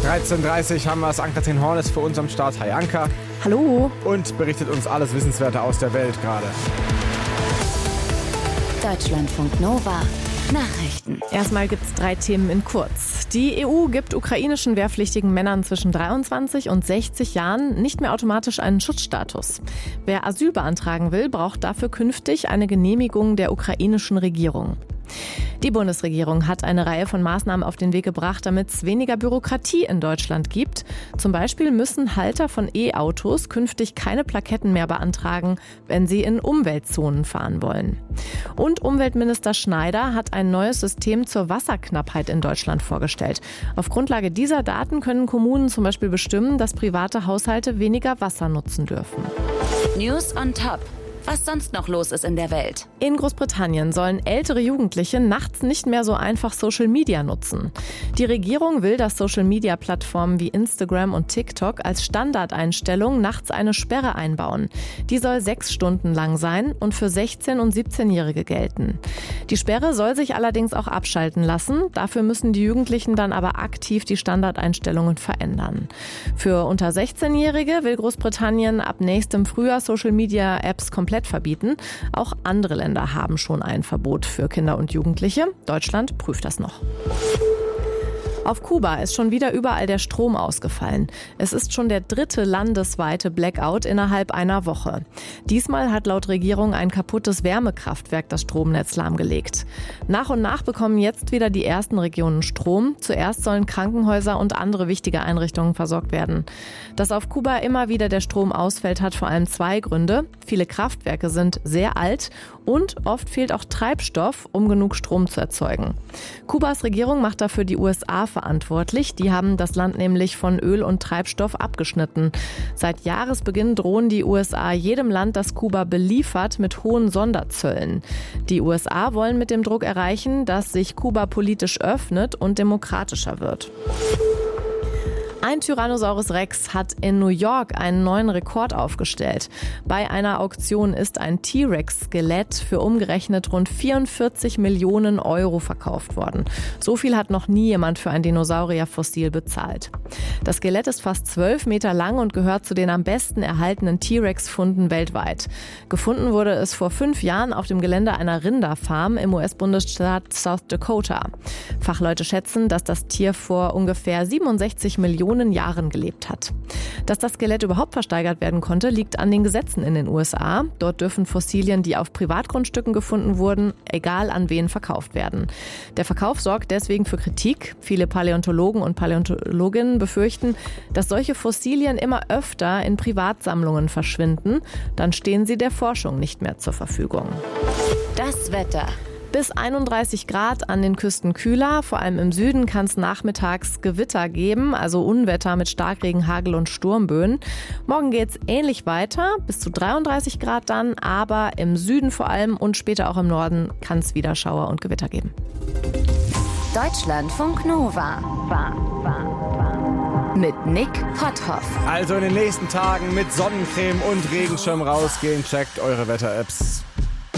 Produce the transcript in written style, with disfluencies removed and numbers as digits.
13.30 Uhr haben wir es. Ann-Kathrin Horn ist für uns am Start. Hi Anka. Hallo. Und berichtet uns alles Wissenswerte aus der Welt gerade. Deutschlandfunk Nova. Nachrichten. Erstmal gibt's 3 Themen in kurz. Die EU gibt ukrainischen wehrpflichtigen Männern zwischen 23 und 60 Jahren nicht mehr automatisch einen Schutzstatus. Wer Asyl beantragen will, braucht dafür künftig eine Genehmigung der ukrainischen Regierung. Die Bundesregierung hat eine Reihe von Maßnahmen auf den Weg gebracht, damit es weniger Bürokratie in Deutschland gibt. Zum Beispiel müssen Halter von E-Autos künftig keine Plaketten mehr beantragen, wenn sie in Umweltzonen fahren wollen. Und Umweltminister Schneider hat ein neues System zur Wasserknappheit in Deutschland vorgestellt. Auf Grundlage dieser Daten können Kommunen zum Beispiel bestimmen, dass private Haushalte weniger Wasser nutzen dürfen. News on Top. Was sonst noch los ist in der Welt. In Großbritannien sollen ältere Jugendliche nachts nicht mehr so einfach Social Media nutzen. Die Regierung will, dass Social Media Plattformen wie Instagram und TikTok als Standardeinstellung nachts eine Sperre einbauen. Die soll 6 Stunden lang sein und für 16- und 17-Jährige gelten. Die Sperre soll sich allerdings auch abschalten lassen. Dafür müssen die Jugendlichen dann aber aktiv die Standardeinstellungen verändern. Für unter 16-Jährige will Großbritannien ab nächstem Frühjahr Social Media Apps komplett verbieten. Auch andere Länder haben schon ein Verbot für Kinder und Jugendliche. Deutschland prüft das noch. Auf Kuba ist schon wieder überall der Strom ausgefallen. Es ist schon der 3. landesweite Blackout innerhalb einer Woche. Diesmal hat laut Regierung ein kaputtes Wärmekraftwerk das Stromnetz lahmgelegt. Nach und nach bekommen jetzt wieder die ersten Regionen Strom. Zuerst sollen Krankenhäuser und andere wichtige Einrichtungen versorgt werden. Dass auf Kuba immer wieder der Strom ausfällt, hat vor allem 2 Gründe. Viele Kraftwerke sind sehr alt und oft fehlt auch Treibstoff, um genug Strom zu erzeugen. Kubas Regierung macht dafür die USA verantwortlich. Die haben das Land nämlich von Öl und Treibstoff abgeschnitten. Seit Jahresbeginn drohen die USA jedem Land, das Kuba beliefert, mit hohen Sonderzöllen. Die USA wollen mit dem Druck erreichen, dass sich Kuba politisch öffnet und demokratischer wird. Ein Tyrannosaurus Rex hat in New York einen neuen Rekord aufgestellt. Bei einer Auktion ist ein T-Rex-Skelett für umgerechnet rund 44 Millionen Euro verkauft worden. So viel hat noch nie jemand für ein Dinosaurierfossil bezahlt. Das Skelett ist fast 12 Meter lang und gehört zu den am besten erhaltenen T-Rex-Funden weltweit. Gefunden wurde es vor 5 Jahren auf dem Gelände einer Rinderfarm im US-Bundesstaat South Dakota. Fachleute schätzen, dass das Tier vor ungefähr 67 Millionen Jahren gelebt hat. Dass das Skelett überhaupt versteigert werden konnte, liegt an den Gesetzen in den USA. Dort dürfen Fossilien, die auf Privatgrundstücken gefunden wurden, egal an wen verkauft werden. Der Verkauf sorgt deswegen für Kritik. Viele Paläontologen und Paläontologinnen befürchten, dass solche Fossilien immer öfter in Privatsammlungen verschwinden. Dann stehen sie der Forschung nicht mehr zur Verfügung. Das Wetter. Bis 31 Grad, an den Küsten kühler. Vor allem im Süden kann es nachmittags Gewitter geben, also Unwetter mit Starkregen, Hagel und Sturmböen. Morgen geht es ähnlich weiter, bis zu 33 Grad dann, aber im Süden vor allem und später auch im Norden kann es wieder Schauer und Gewitter geben. Deutschlandfunk Nova. Mit Nick Potthoff. Also in den nächsten Tagen mit Sonnencreme und Regenschirm rausgehen. Checkt eure Wetter-Apps.